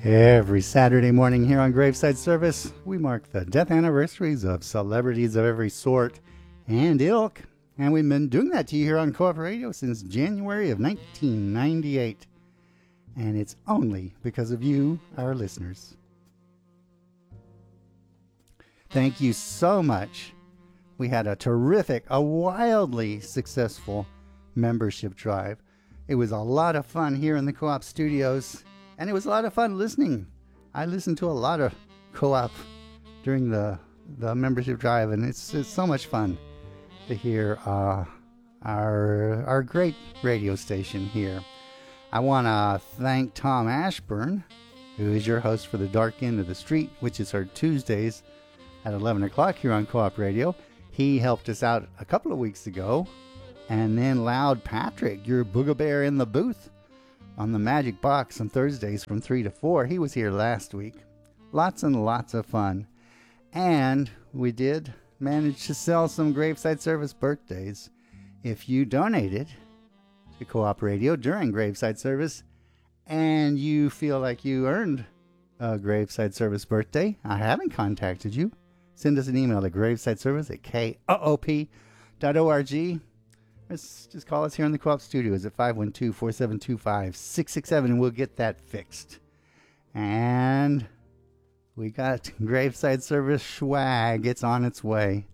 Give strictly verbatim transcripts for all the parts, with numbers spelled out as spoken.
Every Saturday morning here on Graveside Service, we mark the death anniversaries of celebrities of every sort and ilk, and we've been doing that to you here on Co-op Radio since January of nineteen ninety-eight. And it's only because of you, our listeners. Thank you so much. We had a terrific, a wildly successful membership drive. It was a lot of fun here in the Co-op studios. And it was a lot of fun listening. I listened to a lot of Co-op during the the membership drive, and it's it's so much fun to hear uh, our our great radio station here. I want to thank Tom Ashburn, who is your host for the Dark End of the Street, which is heard Tuesdays at eleven o'clock here on Co-op Radio. He helped us out a couple of weeks ago, and then Loud Patrick, your boogabear in the booth, on the Magic Box on Thursdays from three to four. He was here last week. Lots and lots of fun. And we did manage to sell some Graveside Service birthdays. If you donated to Co-op Radio during Graveside Service and you feel like you earned a Graveside Service birthday, I haven't contacted you, send us an email to gravesideservice at K O O P dot org. Just, just call us here in the Co-op Studios at five one two, four seven two, five six six seven and we'll get that fixed. And we got Graveside Service swag. It's on its way.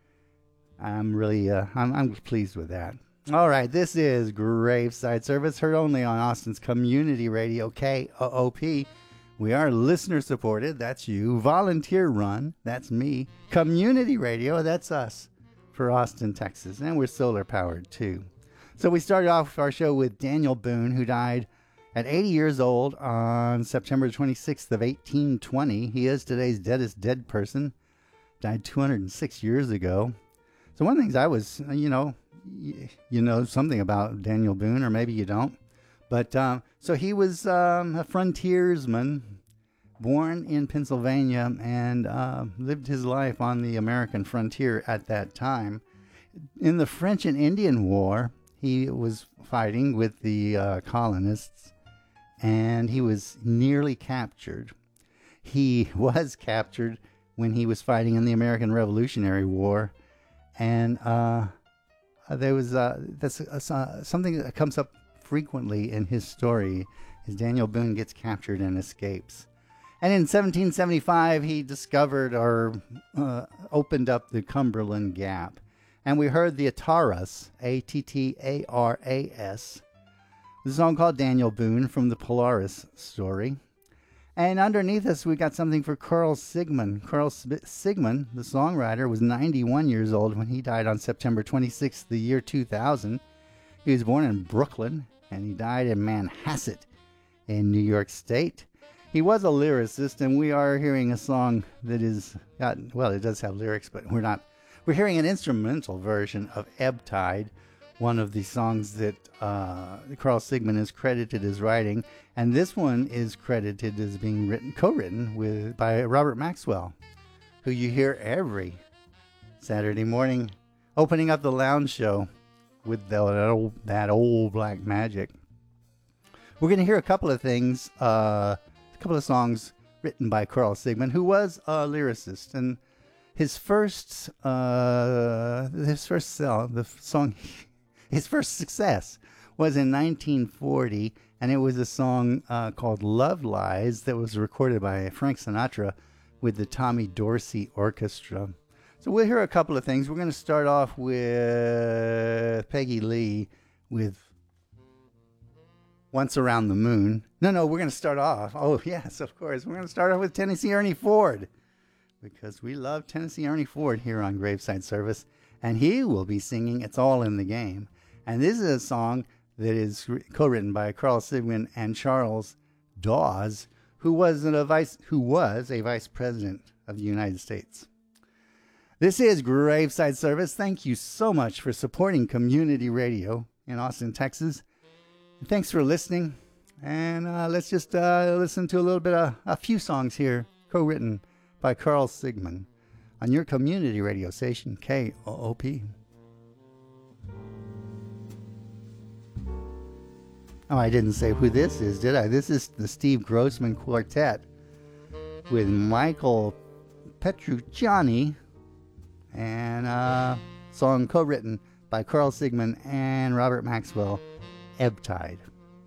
I'm really, uh, I'm, I'm pleased with that. All right, this is Graveside Service, heard only on Austin's Community Radio, K O O P. We are listener supported. That's you. Volunteer run. That's me. Community Radio. That's us. For Austin, Texas, and we're solar powered too. So we started off our show with Daniel Boone, who died at eighty years old on September twenty-sixth of eighteen twenty. He is today's deadest dead person. Died two hundred six years ago. So one of the things I was, you know, you know something about Daniel Boone, or maybe you don't. But um, so he was um, a frontiersman, born in Pennsylvania, and uh, lived his life on the American frontier at that time. In the French and Indian War, he was fighting with the uh, colonists, and he was nearly captured. He was captured when he was fighting in the American Revolutionary War, and uh, there was uh, that's uh, something that comes up frequently in his story, is Daniel Boone gets captured and escapes. And in seventeen seventy-five, he discovered or uh, opened up the Cumberland Gap. And we heard the Attaras, A T T A R A S, the song called Daniel Boone from the Polaris story. And underneath us, we got something for Carl Sigman. Carl Sigman, the songwriter, was ninety-one years old when he died on September twenty-sixth, the year two thousand. He was born in Brooklyn, and he died in Manhasset in New York State. He was a lyricist, and we are hearing a song that is got, well, it does have lyrics, but we're not. We're hearing an instrumental version of Ebb Tide, one of the songs that uh, Carl Sigman is credited as writing, and this one is credited as being written, co-written with by Robert Maxwell, who you hear every Saturday morning, opening up the lounge show with the, that, old, that old black magic. We're going to hear a couple of things. Uh, couple of songs written by Carl Sigman, who was a lyricist, and his first uh his first sell the song his first success was in nineteen forty, and it was a song uh, called Love Lies that was recorded by Frank Sinatra with the Tommy Dorsey Orchestra. So we'll hear a couple of things. We're going to start off with Peggy Lee with Once Around the Moon. No, no, we're going to start off. Oh, yes, of course. We're going to start off with Tennessee Ernie Ford, because we love Tennessee Ernie Ford here on Graveside Service, and he will be singing It's All in the Game. And this is a song that is co-written by Carl Sigman and Charles Dawes, who was a vice who was a vice president of the United States. This is Graveside Service. Thank you so much for supporting community radio in Austin, Texas. And thanks for listening. And uh, let's just uh, listen to a little bit of a few songs here, co-written by Carl Sigman on your community radio station, K O O P. Oh, I didn't say who this is, did I? This is the Steve Grossman Quartet with Michael Petrucciani, and a song co-written by Carl Sigman and Robert Maxwell, Ebb Tide.